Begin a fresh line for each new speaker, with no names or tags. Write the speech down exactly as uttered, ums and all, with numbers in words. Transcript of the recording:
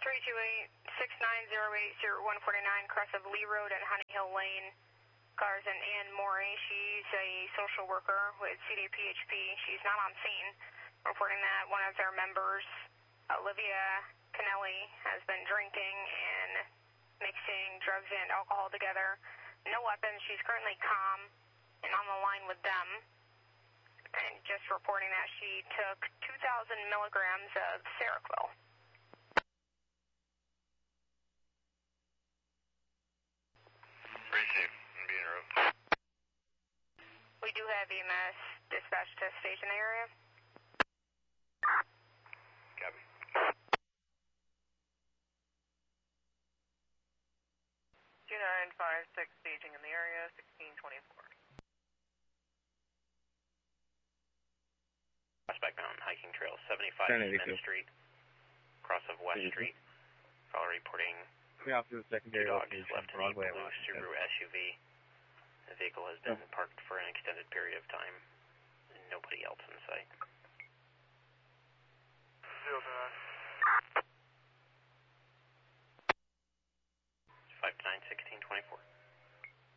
three two eight, six nine zero eight, zero one four nine, cross of Lee Road and Honey Hill Lane. Cars and Ann Morey. She's a social worker with C D P H P. She's not on scene. Reporting that one of their members, Olivia Kennelly, has been drinking and mixing drugs and alcohol together. No weapons. She's currently calm and on the line with them. And just reporting that she took two thousand milligrams of Seroquel.
Receive. I'm being road.
We do have E M S dispatch to station area.
Copy.
two nine five six staging in the area, sixteen twenty-four.
Prospect Mountain Hiking Trail, seventy-five Main Street, cross of West Street. Caller reporting
yeah, two
secondary dogs left in a blue Subaru S U V. The vehicle has been parked for an extended period of time. Nobody else in sight.